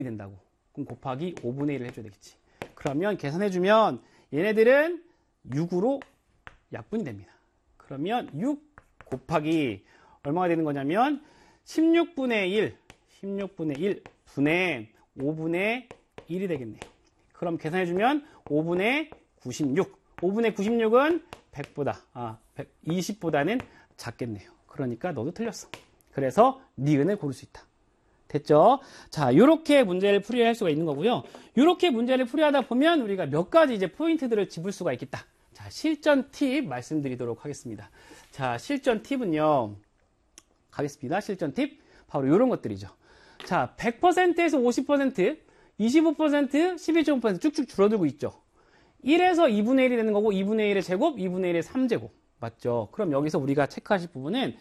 된다고. 그럼 곱하기 5분의 1을 해줘야 되겠지. 그러면 계산해주면 얘네들은 6으로 약분이 됩니다. 그러면 6 곱하기 얼마가 되는 거냐면 16분의 1 분의 5분의 1이 되겠네요. 그럼 계산해주면 5분의 96. 5분의 96은 20보다는 작겠네요. 그러니까 너도 틀렸어. 그래서 니은을 고를 수 있다. 됐죠? 자, 요렇게 문제를 풀이할 수가 있는 거고요. 요렇게 문제를 풀이하다 보면 우리가 몇 가지 이제 포인트들을 짚을 수가 있겠다. 자, 실전 팁 말씀드리도록 하겠습니다. 자, 실전 팁은요. 가겠습니다. 실전 팁. 바로 요런 것들이죠. 자, 100%에서 50%, 25%, 12.5% 쭉쭉 줄어들고 있죠. 1에서 2분의 1이 되는 거고 2분의 1의 제곱, 2분의 1의 3제곱. 맞죠? 그럼 여기서 우리가 체크하실 부분은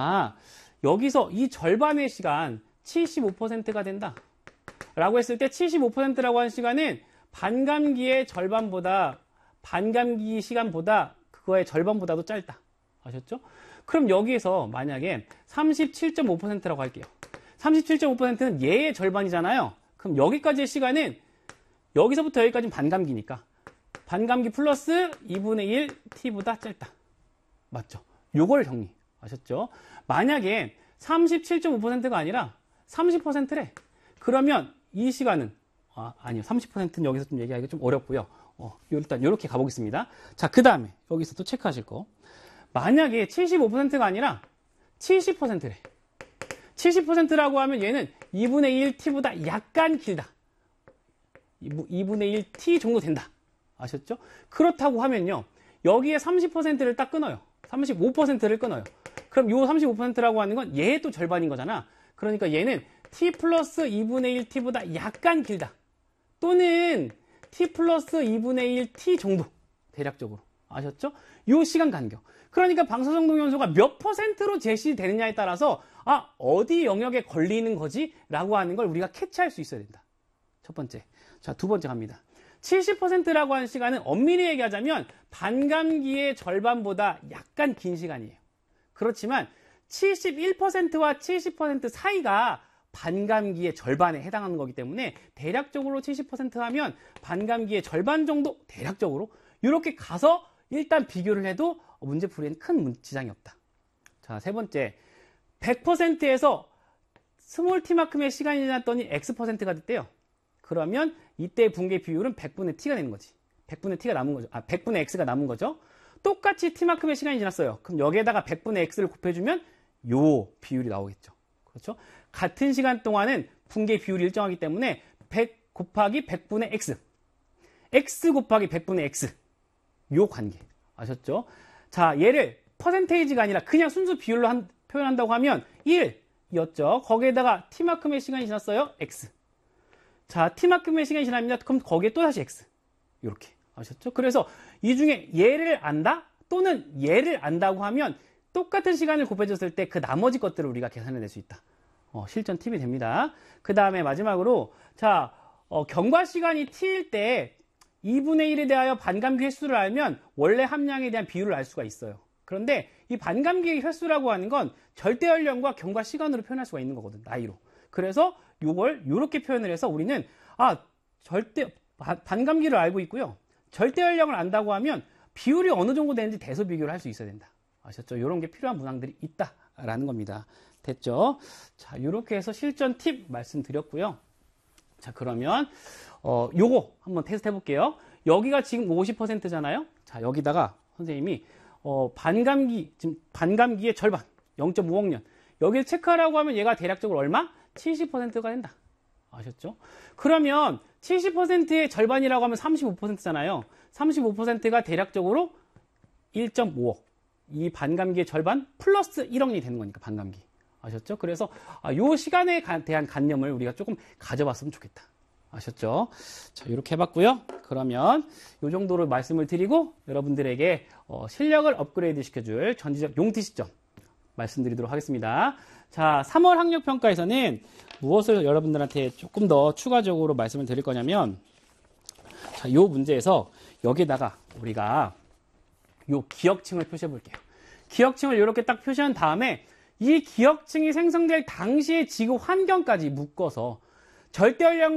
여기서 이 절반의 시간 75%가 된다. 라고 했을 때 75%라고 하는 시간은 반감기의 절반보다 반감기 시간보다 그거의 절반보다도 짧다. 아셨죠? 그럼 여기에서 만약에 37.5%라고 할게요. 37.5%는 얘의 절반이잖아요. 그럼 여기까지의 시간은 여기서부터 여기까지는 반감기니까 반감기 플러스 2분의 1 t보다 짧다. 맞죠? 요걸 정리. 아셨죠? 만약에 37.5%가 아니라 30%래. 그러면 이 시간은 아니요. 30%는 여기서 좀 얘기하기가 좀 어렵고요. 일단 이렇게 가보겠습니다. 자, 그 다음에 여기서 또 체크하실 거. 만약에 75%가 아니라 70%래. 70%라고 하면 얘는 2분의 1 t보다 약간 길다. 2분의 1 t 정도 된다. 아셨죠? 그렇다고 하면요. 여기에 30%를 딱 끊어요. 35%를 끊어요. 그럼 요 35%라고 하는 건 얘의 또 절반인 거잖아. 그러니까 얘는 t 플러스 2분의 1 t보다 약간 길다. 또는 t 플러스 2분의 1 t 정도. 대략적으로. 아셨죠? 요 시간 간격. 그러니까 방사성 동위원소가 몇 %로 제시되느냐에 따라서 어디 영역에 걸리는 거지? 라고 하는 걸 우리가 캐치할 수 있어야 된다. 첫 번째. 자, 두 번째 갑니다. 70%라고 하는 시간은 엄밀히 얘기하자면 반감기의 절반보다 약간 긴 시간이에요. 그렇지만 71%와 70% 사이가 반감기의 절반에 해당하는 거기 때문에 대략적으로 70% 하면 반감기의 절반 정도 대략적으로 이렇게 가서 일단 비교를 해도 문제 풀이에는 큰 지장이 없다. 자, 세 번째. 100%에서 스몰 t만큼의 시간이 지났더니 x%가 됐대요. 그러면 이때 붕괴 비율은 100분의 t가 되는 거지. 100분의 t가 남은 거죠. 100분의 x가 남은 거죠. 똑같이 t만큼의 시간이 지났어요. 그럼 여기에다가 100분의 x를 곱해주면 요 비율이 나오겠죠. 그렇죠? 같은 시간 동안은 붕괴 비율이 일정하기 때문에 100 곱하기 100분의 x. x 곱하기 100분의 x. 요 관계. 아셨죠? 자, 얘를 퍼센테이지가 아니라 그냥 순수 비율로 표현한다고 하면 1이었죠. 거기에다가 t만큼의 시간이 지났어요. x. 자, t만큼의 시간이 지나면 그럼 거기에 또다시 x. 이렇게. 아셨죠? 그래서 이 중에 얘를 안다? 또는 얘를 안다고 하면 똑같은 시간을 곱해줬을 때 그 나머지 것들을 우리가 계산해낼 수 있다. 실전 팁이 됩니다. 그 다음에 마지막으로 자, 경과 시간이 t일 때 2분의 1에 대하여 반감기 횟수를 알면 원래 함량에 대한 비율을 알 수가 있어요. 그런데 이 반감기 횟수라고 하는 건 절대 연령과 경과 시간으로 표현할 수가 있는 거거든. 나이로. 그래서 요걸 요렇게 표현을 해서 우리는 반감기를 알고 있고요. 절대 연령을 안다고 하면 비율이 어느 정도 되는지 대소 비교를 할 수 있어야 된다. 아셨죠? 이런 게 필요한 문항들이 있다라는 겁니다. 됐죠? 자, 요렇게 해서 실전 팁 말씀드렸고요. 자, 그러면 요거 한번 테스트 해볼게요. 여기가 지금 50%잖아요. 자, 여기다가 선생님이 지금 반감기의 절반 0.5억년 여기를 체크하라고 하면 얘가 대략적으로 얼마? 70%가 된다. 아셨죠? 그러면 70%의 절반이라고 하면 35%잖아요. 35%가 대략적으로 1.5억. 이 반감기의 절반 플러스 1억이 되는 거니까 반감기. 아셨죠? 그래서 요 시간에 대한 관념을 우리가 조금 가져봤으면 좋겠다. 아셨죠? 자, 이렇게 해봤고요. 그러면 요 정도로 말씀을 드리고 여러분들에게 실력을 업그레이드 시켜줄 전지적 용티 시점 말씀드리도록 하겠습니다. 자, 3월 학력평가에서는 무엇을 여러분들한테 조금 더 추가적으로 말씀을 드릴 거냐면 자, 요 문제에서 여기다가 우리가 요 기역층을 표시해 볼게요. 기역층을 이렇게 딱 표시한 다음에 이 기역층이 생성될 당시의 지구 환경까지 묶어서 절대 연령